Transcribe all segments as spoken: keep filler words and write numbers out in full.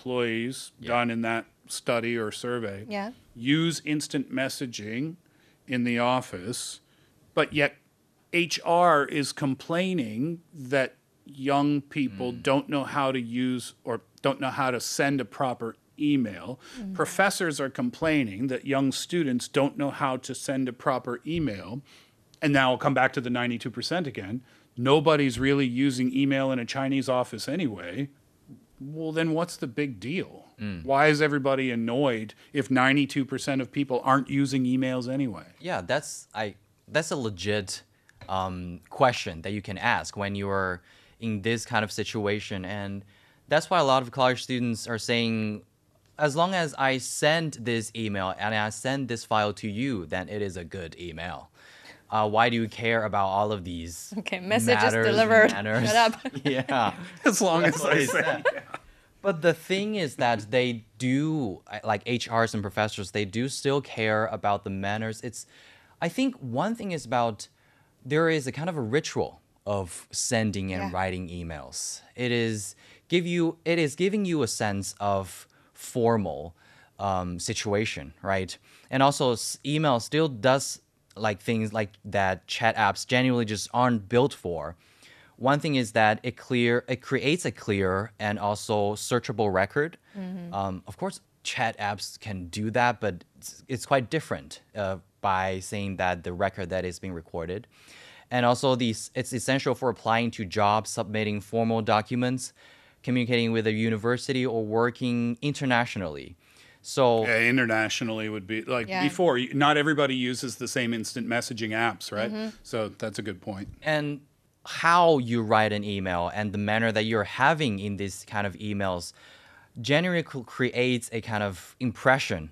employees Yeah. done in that study or survey Yeah. use instant messaging in the office, but yet H R is complaining that young people don't know how to use or don't know how to send a proper email. Professors are complaining that young students don't know how to send a proper email. And now I'll come back to the ninety-two percent again. Nobody's really using email in a Chinese office anyway. Well, then what's the big deal? Why is everybody annoyed if ninety-two percent of people aren't using emails anyway? Yeah, that's I. That's a legit um, question that you can ask when you're in this kind of situation, and that's why a lot of college students are saying, as long as I send this email and I send this file to you, then it is a good email. Uh, why do you care about all of these? Okay, message is matters and delivered. manners? Shut up. Yeah. As long That's as what I he say. said. But the thing is that they do, I- like H Rs and professors, they do still care about the manners. It's, I think one thing is about, there is a kind of a ritual of sending and Yeah. writing emails. It is give you, it is giving you a sense of formal um, situation, right? And also s- email still does like things like that chat apps genuinely just aren't built for. One thing is that it clear it creates a clear and also searchable record. Um, of course, chat apps can do that, but it's, it's quite different uh, by saying that the record that is being recorded. And also, these it's essential for applying to jobs, submitting formal documents, communicating with a university, or working internationally. So Yeah, internationally would be like Yeah. before. y- Not everybody uses the same instant messaging apps, right? So that's a good point. and how you write an email and the manner that you're having in these kind of emails generally cr- creates a kind of impression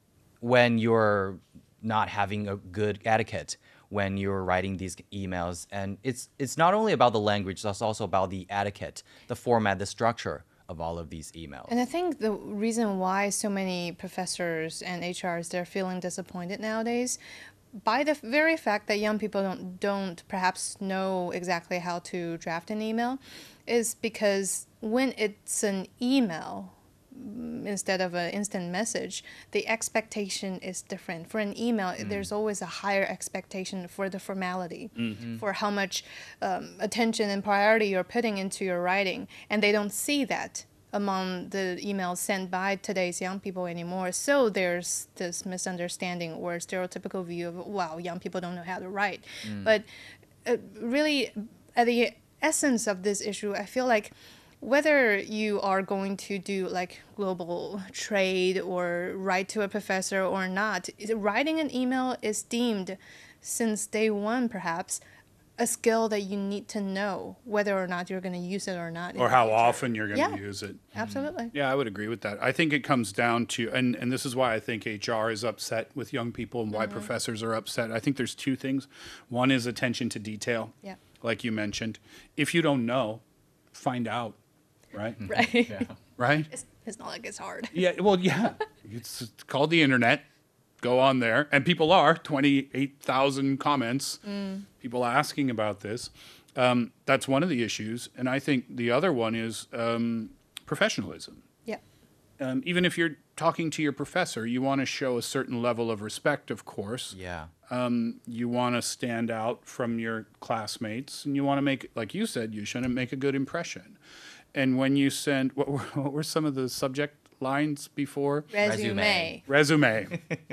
when you're not having a good etiquette when you're writing these emails. And it's it's not only about the language, it's also about the etiquette, the format, the structure of all of these emails. And I think the reason why so many professors and H Rs they're feeling disappointed nowadays, by the very fact that young people don't don't perhaps know exactly how to draft an email, is because when it's an email mm, instead of an instant message, the expectation is different. For an email, there's always a higher expectation for the formality, for how much um, attention and priority you're putting into your writing, and they don't see that among the emails sent by today's young people anymore. So there's this misunderstanding or stereotypical view of, wow, young people don't know how to write. But uh, really, at the essence of this issue, I feel like whether you are going to do like global trade or write to a professor or not, writing an email is deemed since day one, perhaps, a skill that you need to know whether or not you're going to use it or not. in Or the how future. often you're going to Yeah. use it. Absolutely. Yeah, I would agree with that. I think it comes down to, and, and this is why I think H R is upset with young people and why professors are upset. I think there's two things. One is attention to detail, Yeah. like you mentioned. If you don't know, find out, right? Right. Right? It's, it's not like it's hard. Yeah, well, yeah. It's called the internet. Go on there. And people are, twenty-eight thousand comments, people asking about this. Um, that's one of the issues. And I think the other one is um, professionalism. Yeah. Um, even if you're talking to your professor, you want to show a certain level of respect, of course. Yeah. Um, you want to stand out from your classmates, and you want to make, like you said, you shouldn't make a good impression. And when you send, what were, what were some of the subject lines before? Resume. Resume.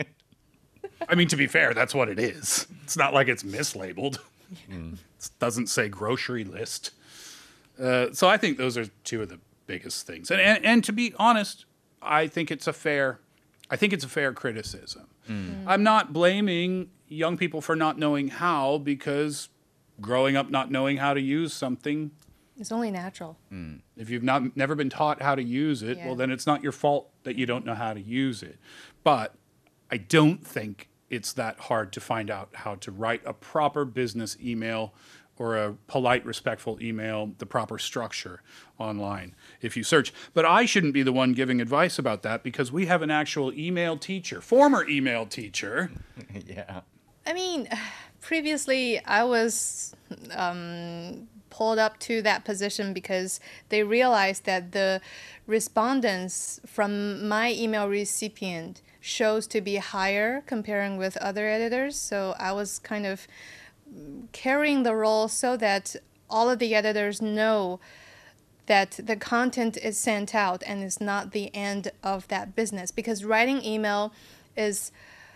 I mean, to be fair, that's what it is. It's not like it's mislabeled. It doesn't say grocery list. Uh, so I think those are two of the biggest things. And, and and to be honest, I think it's a fair, I think it's a fair criticism. I'm not blaming young people for not knowing how, because growing up not knowing how to use something, It's only natural. if you've not never been taught how to use it, Yeah. well, then it's not your fault that you don't know how to use it. But I don't think it's that hard to find out how to write a proper business email or a polite, respectful email, the proper structure online if you search. But I shouldn't be the one giving advice about that, because we have an actual email teacher, former email teacher. Yeah. I mean, previously I was um, pulled up to that position because they realized that the respondents from my email recipient shows to be higher comparing with other editors. So I was kind of carrying the role so that all of the editors know that the content is sent out and it's not the end of that business. Because writing email is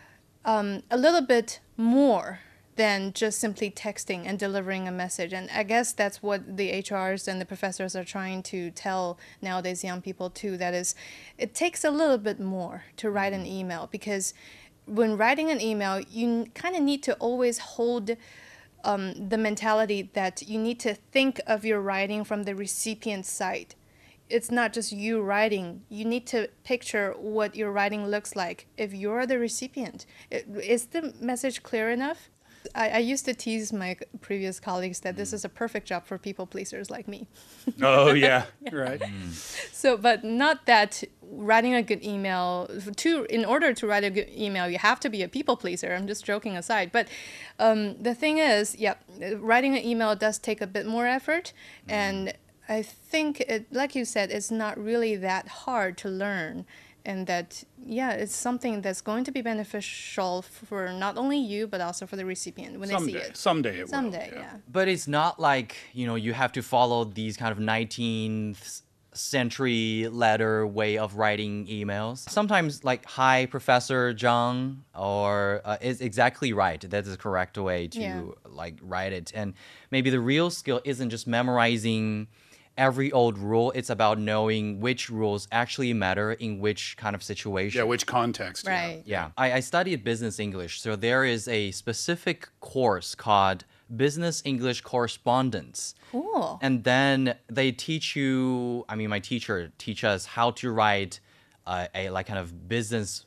um, a little bit more than just simply texting and delivering a message. And I guess that's what the H Rs and the professors are trying to tell nowadays young people too. That is, it takes a little bit more to write an email, because when writing an email, you kind of need to always hold um, the mentality that you need to think of your writing from the recipient side. It's not just you writing. You need to picture what your writing looks like if you're the recipient. It, is the message clear enough? I, I used to tease my previous colleagues that this is a perfect job for people pleasers like me. Oh, yeah, right. So, but not that writing a good email, to in order to write a good email, you have to be a people pleaser. I'm just joking aside. But um, the thing is, yeah, writing an email does take a bit more effort. Mm. And I think, it, like you said, it's not really that hard to learn. And that, yeah, it's something that's going to be beneficial for not only you, but also for the recipient when someday, they see it. Someday it Someday, will. yeah. yeah. But it's not like, you know, you have to follow these kind of nineteenth century letter way of writing emails. Sometimes like, hi, Professor Zhang, or uh, is exactly right. That's the correct way to Yeah. like write it. And maybe the real skill isn't just memorizing every old rule. It's about knowing which rules actually matter in which kind of situation. Yeah, which context. yeah. Right. Yeah, I, I studied business English, so there is a specific course called Business English Correspondence. Cool. And then they teach you, I mean, my teacher teach us how to write uh, a like kind of business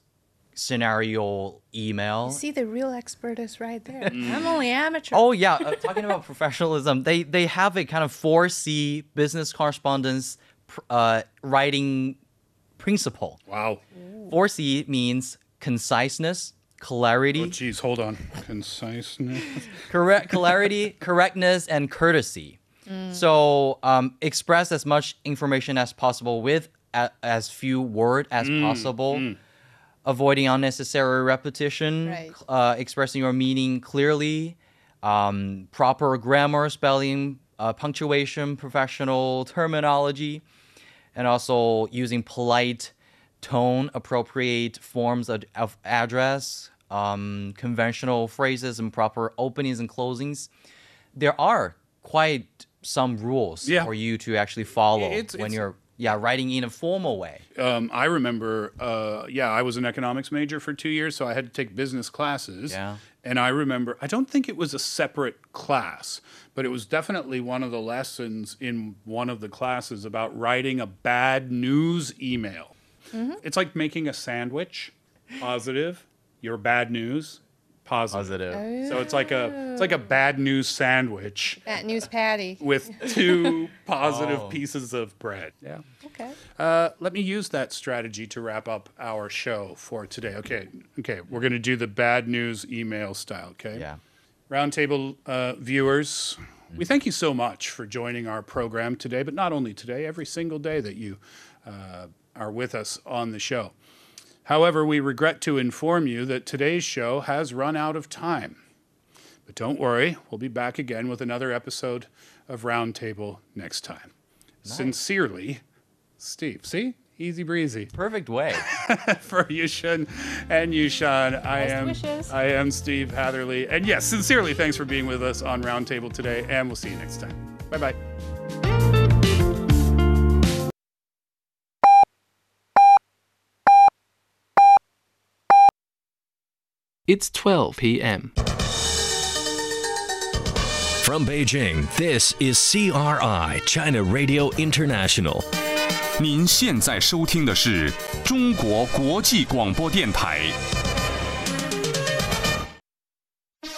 scenario email. See, the real expert is right there. I'm only amateur. Oh yeah, uh, talking about professionalism, they they have a kind of four C business correspondence pr- uh, writing principle. Wow. four C means conciseness, clarity, Oh, geez, hold on. Conciseness. correct clarity, correctness, and courtesy. So um, express as much information as possible with a, as few words as possible. Avoiding unnecessary repetition, Right. uh, expressing your meaning clearly, um, proper grammar, spelling, uh, punctuation, professional terminology, and also using polite tone, appropriate forms of, of address, um, conventional phrases, and proper openings and closings. There are quite some rules Yeah. for you to actually follow It's- when it's- you're yeah writing in a formal way. Um, I remember, uh, yeah, I was an economics major for two years, so I had to take business classes. Yeah. And I remember, I don't think it was a separate class, but it was definitely one of the lessons in one of the classes about writing a bad news email. It's like making a sandwich, positive, your bad news, positive. Positive. So it's like a it's like a bad news sandwich That news patty. with two positive Oh. pieces of bread. Yeah. Okay. Uh, let me use that strategy to wrap up our show for today. Okay, okay, we're going to do the bad news email style. Okay. Yeah. Roundtable uh, viewers, we thank you so much for joining our program today, but not only today, every single day that you uh, are with us on the show. However, we regret to inform you that today's show has run out of time. But don't worry, we'll be back again with another episode of Roundtable next time. Sincerely, Steve. See? Easy breezy. Perfect way. For Yushin and Yushan, I Best am wishes. I am Steve Hatherley. And yes, sincerely, thanks for being with us on Roundtable today, and we'll see you next time. Bye-bye. It's twelve p.m. From Beijing, this is C R I, China Radio International. 您现在收听的是中国国际广播电台。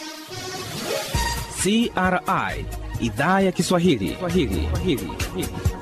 C R I, Idhaa ya Kiswahili. Kiswahili. Kiswahili.